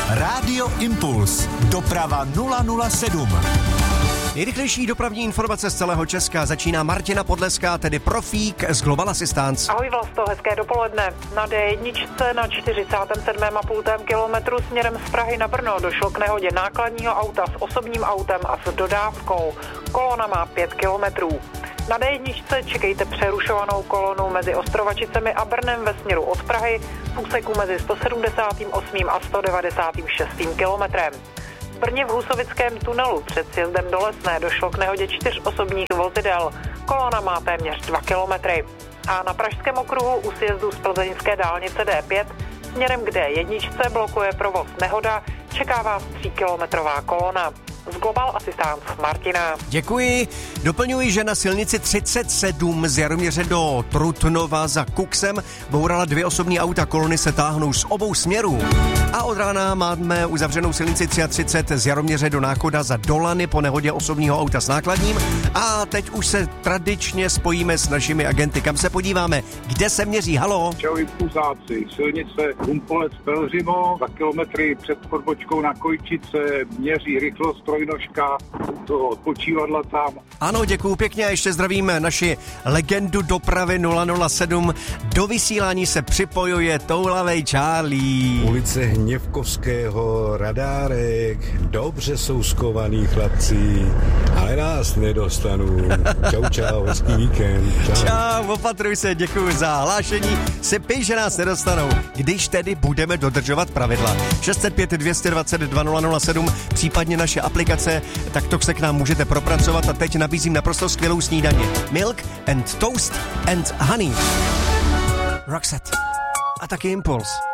Rádio Impuls. Doprava 007. Nejrychlejší dopravní informace z celého Česka začíná Martina Podleská, tedy profík z Global Assistance. Ahoj Vlasto, hezké dopoledne. Na D1 na 47,5 kilometru směrem z Prahy na Brno došlo k nehodě nákladního auta s osobním autem a s dodávkou. Kolona má 5 kilometrů. Na D1 čekejte přerušovanou kolonu mezi Ostrovačicemi a Brnem ve směru od Prahy v úseku mezi 178. a 196. kilometrem. V Brně v Husovickém tunelu před sjezdem do Lesné došlo k nehodě 4 osobních vozidel. Kolona má téměř 2 kilometry. A na Pražském okruhu u sjezdu z plzeňské dálnice D5 směrem k D1 blokuje provoz nehoda, čeká vás 3kilometrová kolona. Z Global Assistance Martina. Děkuji. Doplňuji, že na silnici 37 z Jaroměře do Trutnova za Kuksem bourala 2 osobní auta, kolony se táhnou z obou směrů. A od rána máme uzavřenou silnici 33 z Jaroměře do Náchoda za Dolany po nehodě osobního auta s nákladním. A teď už se tradičně spojíme s našimi agenty. Kam se podíváme? Kde se měří? Halo? Čau, impulzáci. Silnice Humpolec Pelřimo, 2 kilometry před podbočkou na Kojčice, měří rychlost trojnožka, toho odpočívadla tam. Ano, děkuju pěkně a ještě zdravím naši legendu dopravy 007. Do vysílání se připojuje toulavej Charlie. Ulice Hněvkovského, Radárek, dobře jsou skovaný chlapci, ale nás nedostanou. Čau, hezký víkend. Čau, opatruj se, děkuju za hlášení. Sypej, že nás nedostanou, když tedy budeme dodržovat pravidla. 605 220 2007, případně naše aplikace, takto se k nám můžete propracovat a teď nabízím naprosto skvělou snídaně. Milk and toast and honey. Roxette. A taky Impuls.